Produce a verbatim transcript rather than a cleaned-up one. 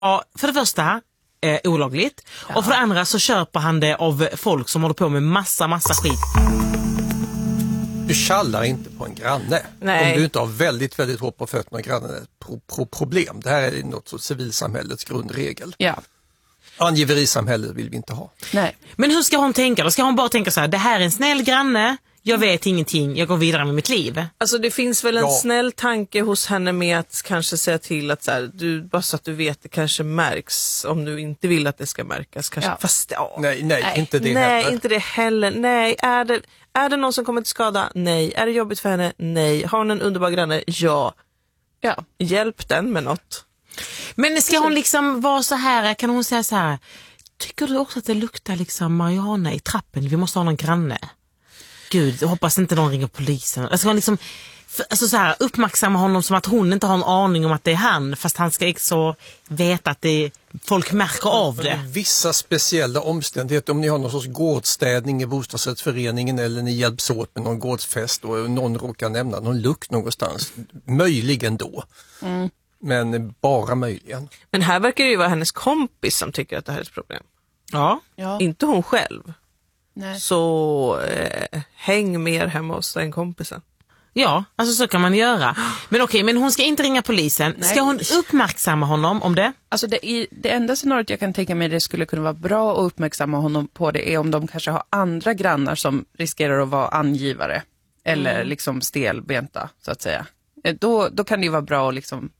Ja, för det första eh, olagligt. Ja. Och för det andra så köper han det av folk som håller på med massa, massa skit. Du kallar inte på en granne. Nej. Om du inte har väldigt, väldigt hårt på fötterna och grannen är ett pro- pro- problem. Det här är något så civilsamhällets grundregel. Ja. Angiverisamhället vill vi inte ha. Nej. Men hur ska hon tänka? Då ska hon bara tänka så här, det här är en snäll granne, jag vet ingenting, jag går vidare med mitt liv. Alltså det finns väl en Ja. snäll tanke hos henne med att kanske säga till att så här, du, bara så att du vet, det kanske märks om du inte vill att det ska märkas. Kanske. Ja. Fast, ja. Nej, nej, nej, inte det nej, heller. inte det heller. Nej, är det, är det någon som kommer till skada? Nej. Är det jobbigt för henne? Nej. Har hon en underbar granne? Ja. Ja. Hjälp den med något. Men ska hon liksom vara så här, kan hon säga så här, tycker du också att det luktar liksom marijuana i trappen? Vi måste ha någon granne. Gud, jag hoppas inte någon ringer polisen. Alltså, hon liksom, för, alltså så här, uppmärksamma honom som att hon inte har en aning om att det är han, fast han ska också veta att det, folk märker av det. Vissa speciella omständigheter, om ni har någon sorts gårdsstädning i bostadsrättsföreningen eller ni hjälps åt med någon gårdsfest och någon råkar nämna någon lukt någonstans, möjligen då. Mm. Men bara möjligen. Men här verkar det ju vara hennes kompis som tycker att det här är ett problem. Ja. Ja. Inte hon själv. Nej. Så eh, häng mer hemma hos den kompisen. Ja, alltså så kan man göra. Men okej, men hon ska inte ringa polisen. Nej. Ska hon uppmärksamma honom om det? Alltså det, i, det enda scenariot jag kan tänka mig det skulle kunna vara bra att uppmärksamma honom på det är om de kanske har andra grannar som riskerar att vara angivare eller mm. liksom stelbenta så att säga. Då, då kan det ju vara bra att liksom